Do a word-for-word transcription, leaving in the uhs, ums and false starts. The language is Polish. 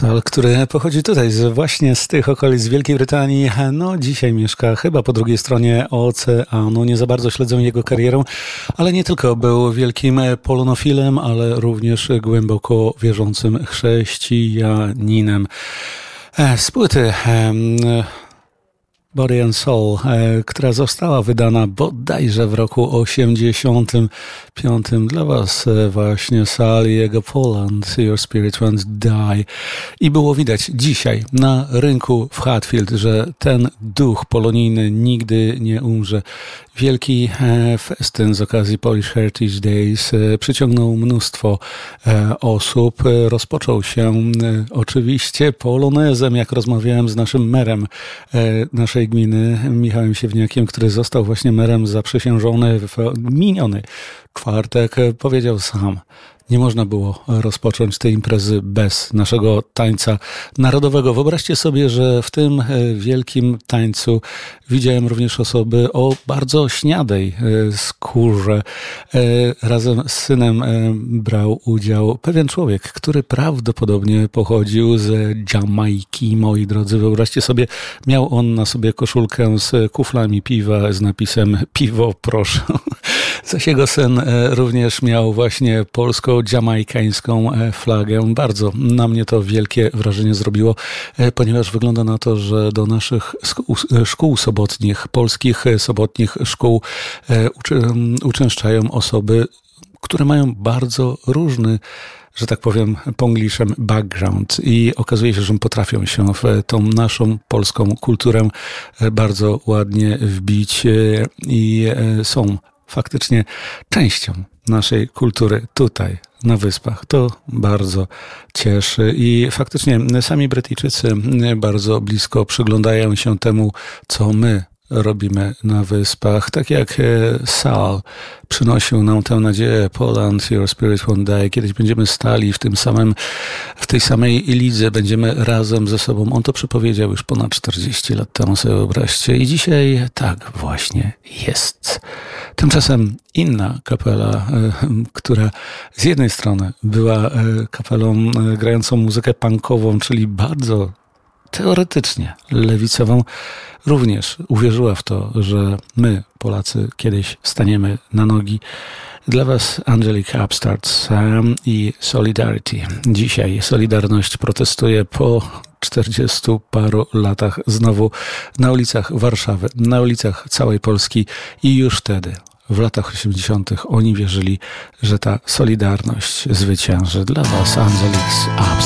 Sal, który pochodzi tutaj, z, właśnie z tych okolic Wielkiej Brytanii, no dzisiaj mieszka chyba po drugiej stronie oceanu. Nie za bardzo śledzę jego karierę, ale nie tylko był wielkim polonofilem, ale również głęboko wierzącym chrześcijaninem. Z płyty Body and Soul, która została wydana bodajże w roku osiemdziesiątym piątym dla was właśnie Sal i jego Poland, Your Spirit Won't Die. I było widać dzisiaj na rynku w Hatfield, że ten duch polonijny nigdy nie umrze. Wielki festyn z okazji Polish Heritage Days przyciągnął mnóstwo osób. Rozpoczął się oczywiście polonezem, jak rozmawiałem z naszym merem naszej gminy, Michałem Siewniakiem, który został właśnie merem zaprzysiężony w miniony czwartek. Powiedział sam, nie można było rozpocząć tej imprezy bez naszego tańca narodowego. Wyobraźcie sobie, że w tym wielkim tańcu widziałem również osoby o bardzo śniadej skórze. Razem z synem brał udział pewien człowiek, który prawdopodobnie pochodził z Jamajki, moi drodzy. Wyobraźcie sobie, miał on na sobie koszulkę z kuflami piwa z napisem "Piwo proszę". Zaś jego syn również miał właśnie polsko-jamajkańską flagę. Bardzo na mnie to wielkie wrażenie zrobiło, ponieważ wygląda na to, że do naszych szkół, szkół sobotnich, polskich sobotnich szkół uczy, uczęszczają osoby, które mają bardzo różny, że tak powiem po angliszem, background i okazuje się, że potrafią się w tą naszą polską kulturę bardzo ładnie wbić i są faktycznie częścią naszej kultury tutaj na Wyspach. To bardzo cieszy i faktycznie sami Brytyjczycy bardzo blisko przyglądają się temu, co my robimy na Wyspach. Tak jak Sal przynosił nam tę nadzieję, Poland, Your Spirit Won't Die. Kiedyś będziemy stali w tym samym, w tej samej lidze, będziemy razem ze sobą. On to przepowiedział już ponad czterdzieści lat temu, sobie wyobraźcie. I dzisiaj tak właśnie jest. Tymczasem inna kapela, która z jednej strony była kapelą grającą muzykę punkową, czyli bardzo teoretycznie lewicową, również uwierzyła w to, że my, Polacy, kiedyś staniemy na nogi. Dla was Angelic Upstarts i Solidarity. Dzisiaj Solidarność protestuje po czterdziestu paru latach znowu na ulicach Warszawy, na ulicach całej Polski i już wtedy, w latach osiemdziesiątych oni wierzyli, że ta Solidarność zwycięży. Dla was Angelic Upstarts.